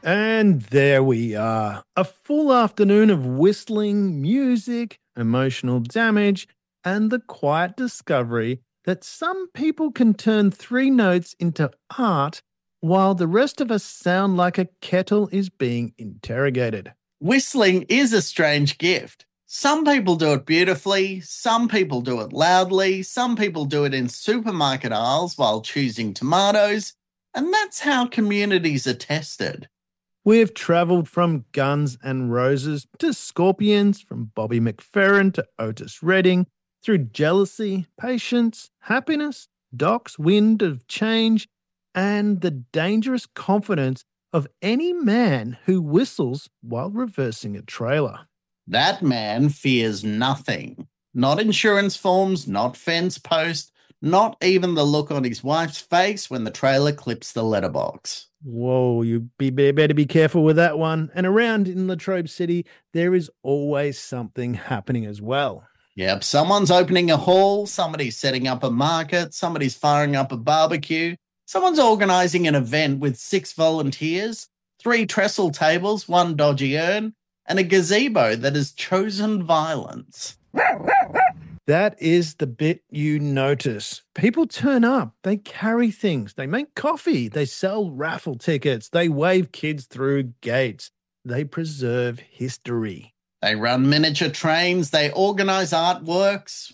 And there we are. A full afternoon of whistling, music, emotional damage, and the quiet discovery that some people can turn three notes into art while the rest of us sound like a kettle is being interrogated. Whistling is a strange gift. Some people do it beautifully, some people do it loudly, some people do it in supermarket aisles while choosing tomatoes, and that's how communities are tested. We've travelled from Guns N' Roses to Scorpions, from Bobby McFerrin to Otis Redding, through jealousy, patience, happiness, Doc's wind of change, and the dangerous confidence of any man who whistles while reversing a trailer. That man fears nothing. Not insurance forms, not fence post, not even the look on his wife's face when the trailer clips the letterbox. Whoa, better be careful with that one. And around in Latrobe City, there is always something happening as well. Yep, someone's opening a hall, somebody's setting up a market, somebody's firing up a barbecue, someone's organising an event with 6 volunteers, 3 trestle tables, 1 dodgy urn, and a gazebo that has chosen violence. That is the bit you notice. People turn up, they carry things, they make coffee, they sell raffle tickets, they wave kids through gates, they preserve history. They run miniature trains, they organise art walks,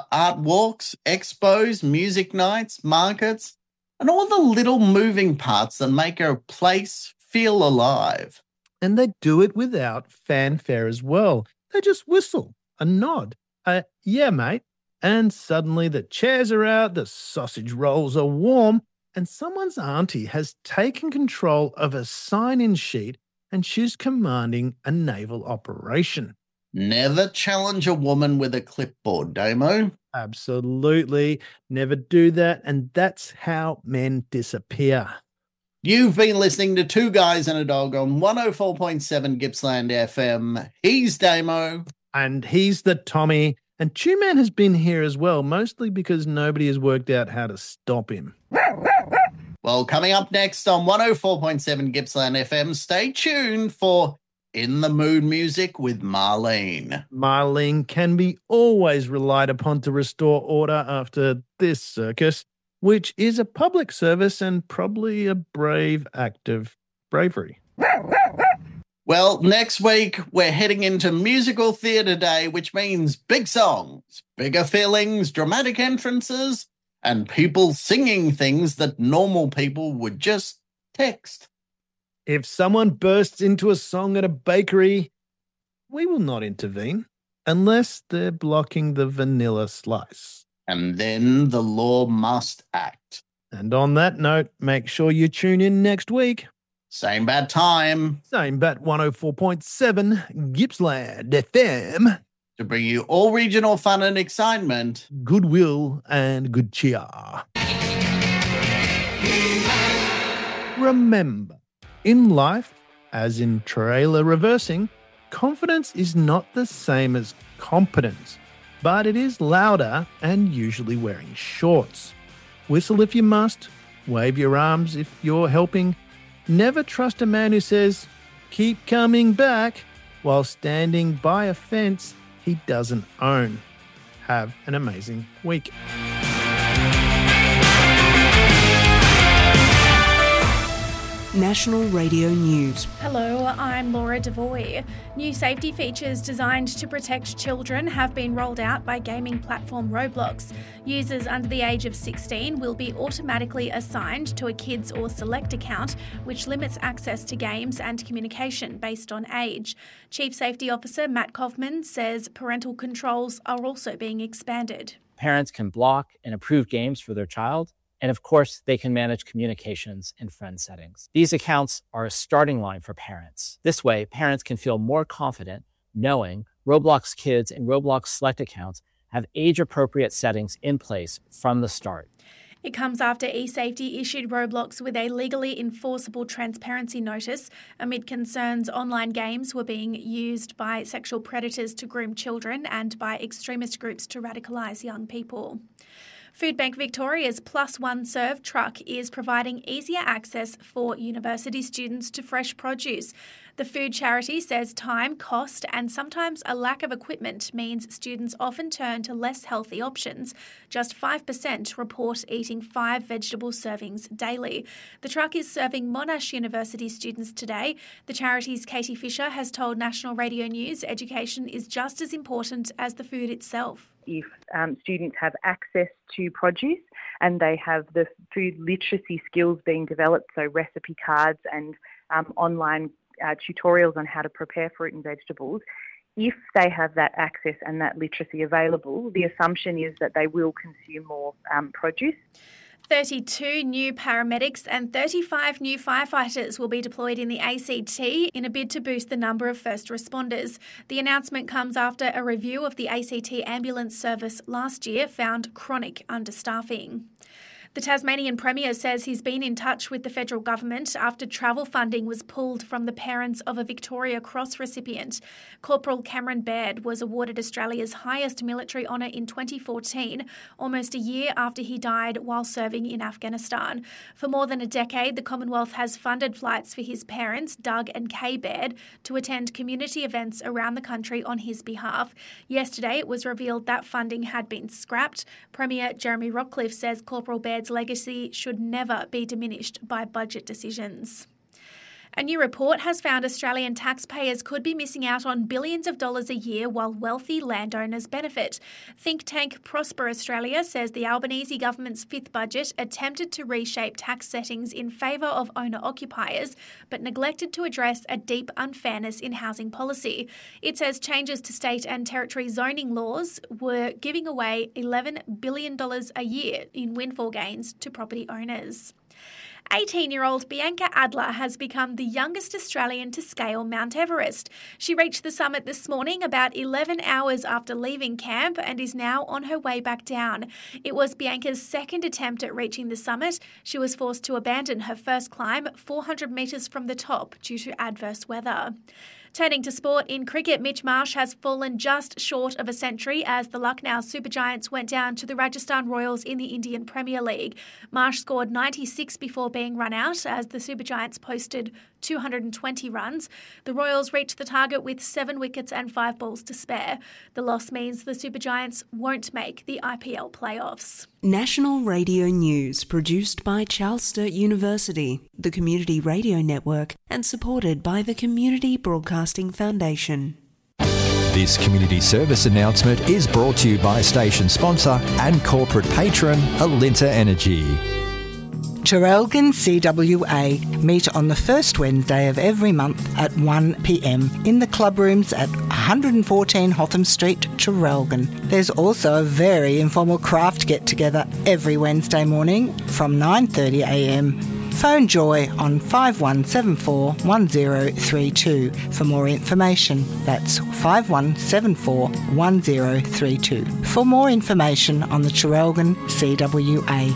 expos, music nights, markets, and all the little moving parts that make a place feel alive. And they do it without fanfare as well. They just whistle, a nod, yeah, mate. And suddenly the chairs are out, the sausage rolls are warm, and someone's auntie has taken control of a sign-in sheet and she's commanding a naval operation. Never challenge a woman with a clipboard, Damo. Absolutely. Never do that. And that's how men disappear. You've been listening to Two Guys and a Dog on 104.7 Gippsland FM. He's Damo. And he's the Tommy. And Two Man has been here as well, mostly because nobody has worked out how to stop him. Well, coming up next on 104.7 Gippsland FM, stay tuned for In the Mood music with Marlene. Marlene can be always relied upon to restore order after this circus, which is a public service and probably a brave act of bravery. Well, next week, we're heading into Musical Theatre Day, which means big songs, bigger feelings, dramatic entrances, and people singing things that normal people would just text. If someone bursts into a song at a bakery, we will not intervene unless they're blocking the vanilla slice. And then the law must act. And on that note, make sure you tune in next week. Same bad time. Same bat 104.7 Gippsland FM. To bring you all regional fun and excitement. Goodwill and good cheer. Remember, in life, as in trailer reversing, confidence is not the same as competence, but it is louder and usually wearing shorts. Whistle if you must, wave your arms if you're helping. Never trust a man who says, keep coming back, while standing by a fence he doesn't own. Have an amazing week. National Radio News. Hello, I'm Laura Devoy. New safety features designed to protect children have been rolled out by gaming platform Roblox. Users under the age of 16 will be automatically assigned to a Kids or Select account, which limits access to games and communication based on age. Chief Safety Officer Matt Kaufman says parental controls are also being expanded. Parents can block and approve games for their child. And of course, they can manage communications in friend settings. These accounts are a starting line for parents. This way, parents can feel more confident knowing Roblox Kids and Roblox Select accounts have age-appropriate settings in place from the start. It comes after eSafety issued Roblox with a legally enforceable transparency notice amid concerns online games were being used by sexual predators to groom children and by extremist groups to radicalise young people. Foodbank Victoria's Plus One Serve truck is providing easier access for university students to fresh produce. The food charity says time, cost, and sometimes a lack of equipment means students often turn to less healthy options. Just 5% report eating 5 vegetable servings daily. The truck is serving Monash University students today. The charity's Katie Fisher has told National Radio News education is just as important as the food itself. If students have access to produce and they have the food literacy skills being developed, so recipe cards and online tutorials on how to prepare fruit and vegetables, if they have that access and that literacy available, the assumption is that they will consume more produce. 32 new paramedics and 35 new firefighters will be deployed in the ACT in a bid to boost the number of first responders. The announcement comes after a review of the ACT ambulance service last year found chronic understaffing. The Tasmanian Premier says he's been in touch with the federal government after travel funding was pulled from the parents of a Victoria Cross recipient. Corporal Cameron Baird was awarded Australia's highest military honour in 2014, almost a year after he died while serving in Afghanistan. For more than a decade, the Commonwealth has funded flights for his parents, Doug and Kay Baird, to attend community events around the country on his behalf. Yesterday, it was revealed that funding had been scrapped. Premier Jeremy Rockcliffe says Corporal Baird's legacy should never be diminished by budget decisions. A new report has found Australian taxpayers could be missing out on billions of dollars a year while wealthy landowners benefit. Think tank Prosper Australia says the Albanese government's fifth budget attempted to reshape tax settings in favour of owner-occupiers, but neglected to address a deep unfairness in housing policy. It says changes to state and territory zoning laws were giving away $11 billion a year in windfall gains to property owners. 18-year-old Bianca Adler has become the youngest Australian to scale Mount Everest. She reached the summit this morning about 11 hours after leaving camp and is now on her way back down. It was Bianca's second attempt at reaching the summit. She was forced to abandon her first climb 400 metres from the top due to adverse weather. Turning to sport, in cricket, Mitch Marsh has fallen just short of a century as the Lucknow Supergiants went down to the Rajasthan Royals in the Indian Premier League. Marsh scored 96 before being run out as the Supergiants posted 220 runs. The Royals reached the target with 7 wickets and 5 balls to spare. The loss means the Supergiants won't make the IPL playoffs. National Radio News, produced by Charles Sturt University, the Community Radio Network, and supported by the Community Broadcasting Foundation. This community service announcement is brought to you by station sponsor and corporate patron Alinta Energy. Traralgon CWA meet on the first Wednesday of every month at 1 p.m. in the club rooms at 114 Hotham Street, Traralgon. There's also a very informal craft get-together every Wednesday morning from 9:30 a.m. Phone Joy on 5174 1032 for more information. That's 5174 1032 for more information on the Traralgon CWA.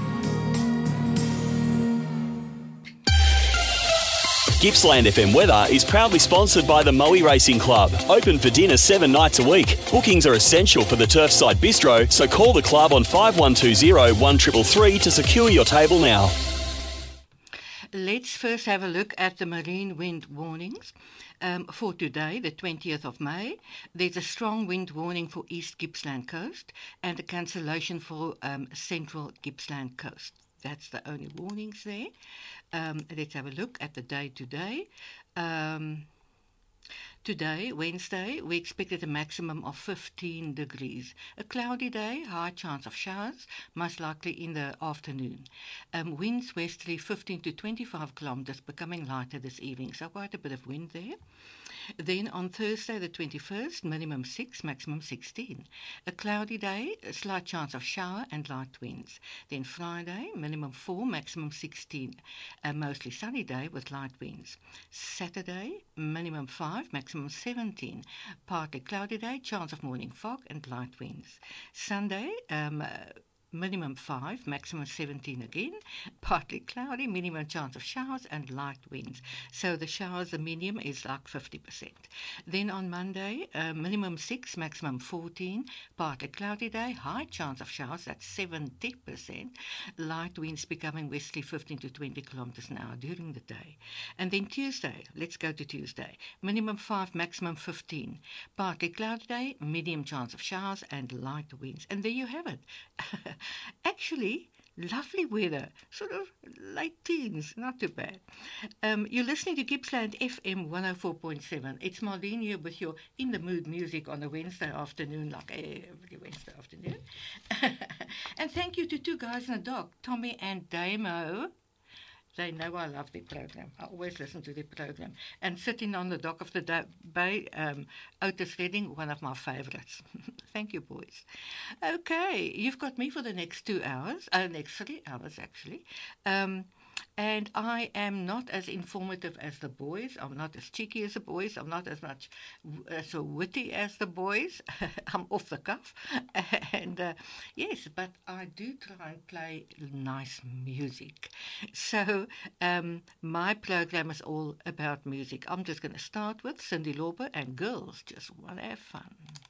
Gippsland FM Weather is proudly sponsored by the Moe Racing Club. Open for dinner 7 nights a week. Bookings are essential for the Turfside Bistro, so call the club on 5120 1333 to secure your table now. Let's first have a look at the marine wind warnings. For today, the 20th of May, there's a strong wind warning for East Gippsland Coast and a cancellation for Central Gippsland Coast. That's the only warnings there. Let's have a look at the day today. Today, Wednesday, we expected a maximum of 15 degrees. A cloudy day, high chance of showers, most likely in the afternoon. Winds westerly 15 to 25 kilometres, becoming lighter this evening, so quite a bit of wind there. Then on Thursday, the 21st, minimum 6, maximum 16. A cloudy day, a slight chance of shower and light winds. Then Friday, minimum 4, maximum 16. A mostly sunny day with light winds. Saturday, minimum 5, maximum 17. Partly cloudy day, chance of morning fog and light winds. Sunday, minimum 5, maximum 17 again. Partly cloudy, minimum chance of showers and light winds. So the showers, the medium is like 50%. Then on Monday, minimum 6, maximum 14. Partly cloudy day, high chance of showers, that's 70%. Light winds becoming westerly 15 to 20 kilometers an hour during the day. And then Tuesday, let's go to Tuesday. Minimum 5, maximum 15. Partly cloudy day, medium chance of showers and light winds. And there you have it. Actually, lovely weather, sort of late teens, not too bad. You're listening to Gippsland FM 104.7. It's Marlene here with your In the Mood music on a Wednesday afternoon, like every Wednesday afternoon. And thank you to two guys and a dog, Tommy and Damo. They know I love their program. I always listen to their program. And sitting on the dock of the bay, Otis Redding, one of my favourites. Thank you, boys. Okay, you've got me for the next 2 hours, next 3 hours actually. And I am not as informative as the boys. I'm not as cheeky as the boys. I'm not as much so witty as the boys. I'm off the cuff. And yes, but I do try and play nice music. So my program is all about music. I'm just going to start with Cyndi Lauper and Girls Just Want to Have Fun.